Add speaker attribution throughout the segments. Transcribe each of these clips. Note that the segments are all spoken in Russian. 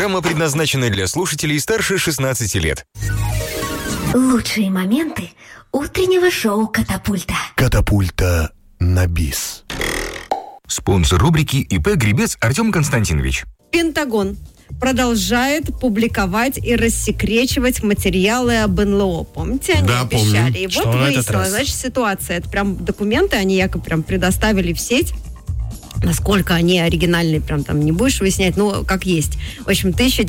Speaker 1: Программа предназначена для слушателей старше 16 лет.
Speaker 2: Лучшие моменты утреннего шоу «Катапульта».
Speaker 3: Катапульта на бис.
Speaker 1: Спонсор рубрики ИП Гребец Артем Константинович.
Speaker 4: Пентагон продолжает публиковать и рассекречивать материалы об НЛО. Помните, они обещали?
Speaker 3: Помню.
Speaker 4: И вот выяснилось, значит, ситуация. Это прям документы, они якобы прям предоставили в сеть. Насколько они оригинальные, прям там не будешь выяснять, но как есть. В общем,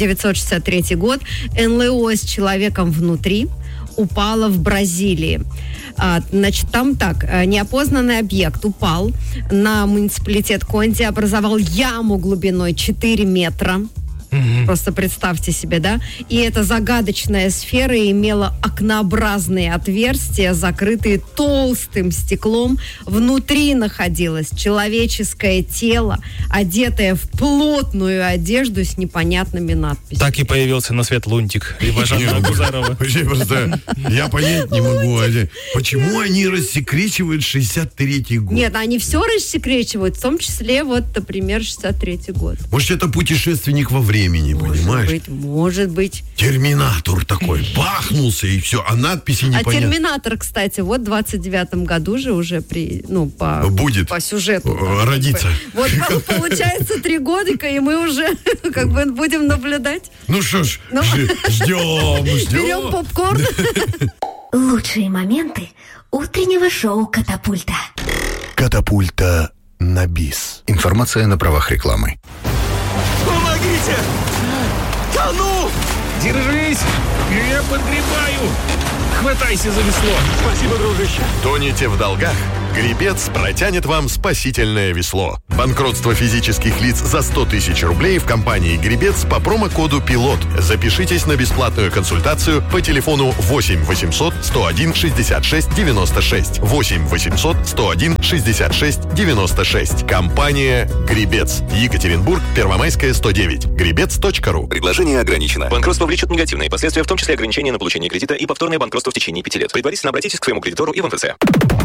Speaker 4: 1963 год. НЛО с человеком внутри упало в Бразилии. Значит, там так, неопознанный объект упал на муниципалитет Конти, образовал яму глубиной 4 метра. Просто представьте себе, да? И эта загадочная сфера имела окнообразные отверстия, закрытые толстым стеклом. Внутри находилось человеческое тело, одетое в плотную одежду с непонятными надписями.
Speaker 5: Так и появился на свет Лунтик. Либо Жанна Гузарова.
Speaker 3: Просто я понять не могу, почему они рассекречивают 63-й год?
Speaker 4: Нет, они все рассекречивают, в том числе, вот, например, 63-й год.
Speaker 3: Может, это путешественник во времени, понимаешь?
Speaker 4: Может быть.
Speaker 3: Терминатор такой, бахнулся и все, а надписи непонятны.
Speaker 4: А Терминатор, кстати, вот в 29-м году же уже
Speaker 3: будет
Speaker 4: по сюжету.
Speaker 3: Родиться.
Speaker 4: Вот получается 3 годика, и мы уже как бы будем наблюдать.
Speaker 3: Ну что ж, ждем.
Speaker 4: Берем попкорн.
Speaker 2: Лучшие моменты утреннего шоу «Катапульта».
Speaker 3: Катапульта на бис.
Speaker 6: Информация на правах рекламы.
Speaker 7: Помогите! Тону!
Speaker 8: Держись! Я подгребаю! Хватайся за весло!
Speaker 7: Спасибо, дружище.
Speaker 9: Тонете в долгах? Гребец протянет вам спасительное весло. Банкротство физических лиц за 100 тысяч рублей в компании «Гребец» по промокоду «Пилот». Запишитесь на бесплатную консультацию по телефону 8 800 101 66 96. 8 800 101 66 96. Компания «Гребец». Екатеринбург, Первомайская, 109. Гребец.ру.
Speaker 10: Предложение ограничено. Банкротство влечет негативные последствия, в том числе ограничения на получение кредита и повторное банкротство в течение 5 лет. Предварительно обратитесь к своему кредитору и в МФЦ.